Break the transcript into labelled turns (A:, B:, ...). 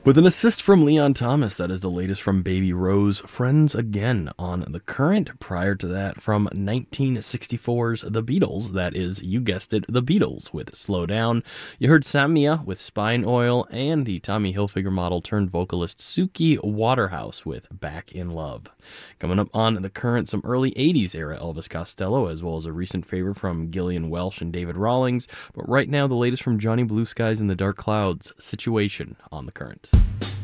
A: With an assist from Leon Thomas, that is the latest from Baby Rose, Friends Again on The Current. Prior to that, from 1964's The Beatles, that is, you guessed it, The Beatles with Slow Down. You heard Samia with Spine Oil, and the Tommy Hilfiger model turned vocalist Suki Waterhouse with Back in Love. Coming up on The Current, some early 80s era Elvis Costello, as well as a recent favor from Gillian Welch and David Rawlings. But right now, the latest from Johnny Blue Skies and the Dark Clouds, Situation on The Current.